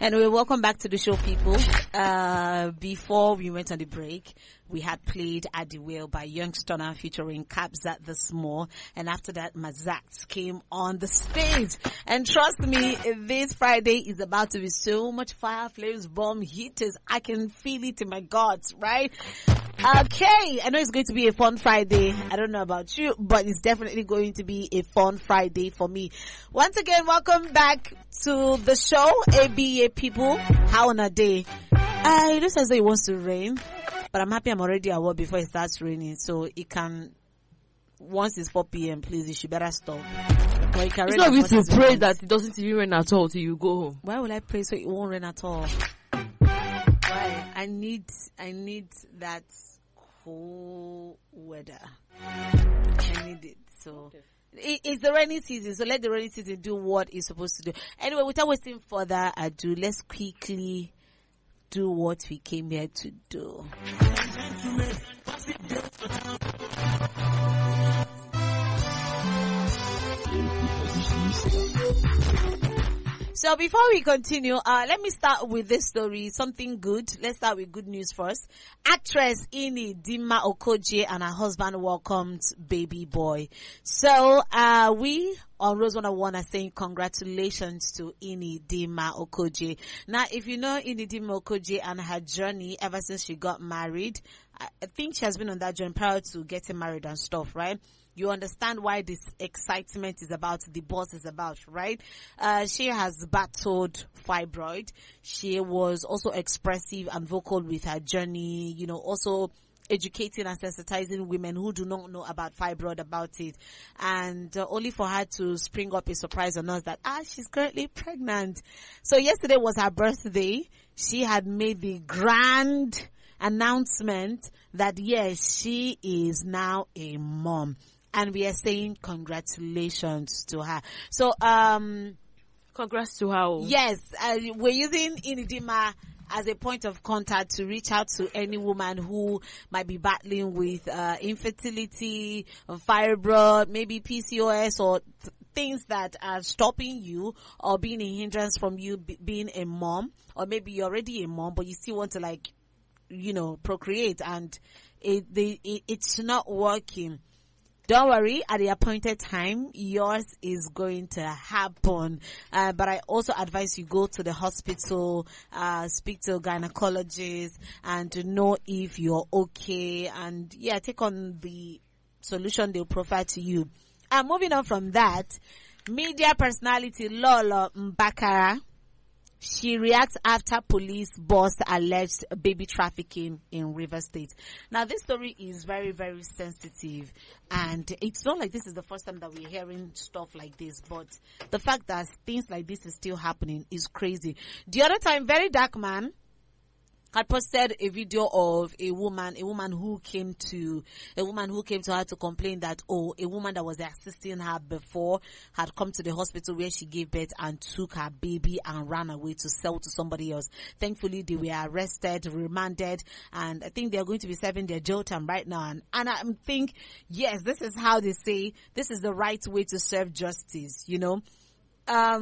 Anyway, welcome back to the show, people. Before we went on the break, we had played At the Wheel by Young Stunner featuring Kabza the Small. And after that, Mazakt came on the stage. And trust me, this Friday is about to be so much fire, flames, bomb, heaters. I can feel it in my guts, right? Okay, I know it's going to be a fun Friday. I don't know about you, but it's definitely going to be a fun Friday for me. Once again, welcome back to the show, ABA people. How on a day? It looks as though it wants to rain, but I'm happy I'm already at work before it starts raining, so it can, once it's 4 p.m., please, you should better stop. But it can it's rain not easy to pray rain. that it doesn't even rain at all till you go home. Why will I pray so it won't rain at all? Why? I need that cool weather. I need it. So it's the rainy season, so let the rainy season do what it's supposed to do. Anyway, without wasting further ado, let's quickly do what we came here to do. So before we continue, let me start with this story, something good. Let's start with good news first. Actress Ini Dima Okoje and her husband welcomed baby boy. So, we on Rose 101 are saying congratulations to Ini Dima Okoje. Now, if you know Ini Dima Okoje and her journey ever since she got married, I think she has been on that journey prior to getting married and stuff, right? You understand why this excitement is about, the buzz is about, right? She has battled fibroid. She was also expressive and vocal with her journey, you know, also educating and sensitizing women who do not know about fibroid about it. And only for her to spring up a surprise on us that, she's currently pregnant. So yesterday was her birthday. She had made the grand announcement that, yes, she is now a mom. And we are saying congratulations to her. So, congrats to her. Yes, we're using Inidima as a point of contact to reach out to any woman who might be battling with infertility, fibroid, maybe PCOS, or things that are stopping you or being a hindrance from you being a mom, or maybe you're already a mom but you still want to procreate and it's not working. Don't worry, at the appointed time, yours is going to happen. But I also advise you go to the hospital, speak to a gynecologist and to know if you're okay, and take on the solution they'll provide to you. And moving on from that, media personality Lolo Mbakara, she reacts after police bust alleged baby trafficking in Rivers State. Now, this story is very, very sensitive, and it's not like this is the first time that we're hearing stuff like this, but the fact that things like this is still happening is crazy. The other time, Very Dark Man had posted a video of a woman who came to her to complain that, a woman that was assisting her before had come to the hospital where she gave birth and took her baby and ran away to sell to somebody else. Thankfully, they were arrested, remanded, and I think they're going to be serving their jail time right now. And I think, yes, this is how they say this is the right way to serve justice, you know.